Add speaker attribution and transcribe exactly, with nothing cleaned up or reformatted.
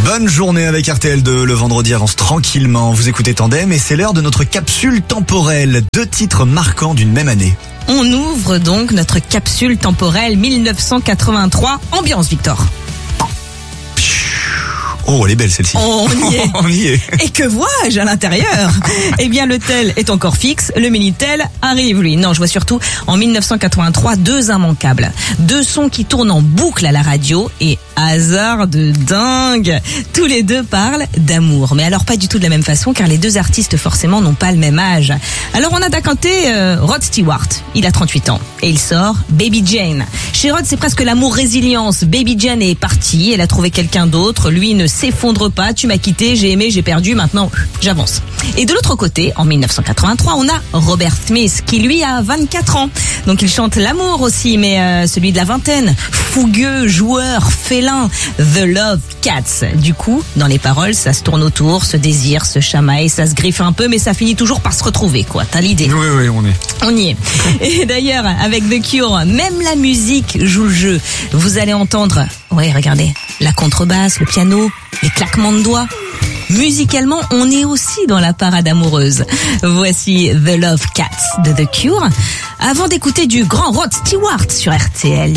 Speaker 1: Bonne journée avec R T L deux. Le vendredi avance tranquillement. Vous écoutez Tandem et c'est l'heure de notre capsule temporelle. Deux titres marquants d'une même année.
Speaker 2: On ouvre donc notre capsule temporelle mille neuf cent quatre-vingt-trois. Ambiance, Victor.
Speaker 1: Oh, elle est belle celle-ci.
Speaker 2: On y est.
Speaker 1: On y est.
Speaker 2: Et que vois-je à l'intérieur? Eh bien, le tel est encore fixe, le Minitel arrive, lui. Non, je vois surtout en mille neuf cent quatre-vingt-trois deux immanquables. Deux sons qui tournent en boucle à la radio et hasard de dingue, tous les deux parlent d'amour. Mais alors pas du tout de la même façon car les deux artistes forcément n'ont pas le même âge. Alors on a d'un côté euh, Rod Stewart, il a trente-huit ans et il sort Baby Jane. Chez Rod c'est presque l'amour résilience. Baby Jane est partie, elle a trouvé quelqu'un d'autre, lui ne s'effondre pas, tu m'as quitté, j'ai aimé, j'ai perdu, maintenant j'avance. Et de l'autre côté, en mille neuf cent quatre-vingt-trois, on a Robert Smith qui lui a vingt-quatre ans. Donc il chante l'amour aussi, mais euh, celui de la vingtaine, fougueux, joueur, félin, The Love Cats. Du coup, dans les paroles, ça se tourne autour, se désire, se chamaille, ça se griffe un peu, mais ça finit toujours par se retrouver, quoi. T'as l'idée?
Speaker 1: Oui, oui, on est.
Speaker 2: On y est. Et d'ailleurs, avec The Cure, même la musique joue le jeu. Vous allez entendre, ouais, regardez, la contrebasse, le piano, les claquements de doigts. Musicalement, on est aussi dans la parade amoureuse. Voici The Love Cats de The Cure, avant d'écouter du grand Rod Stewart sur R T L.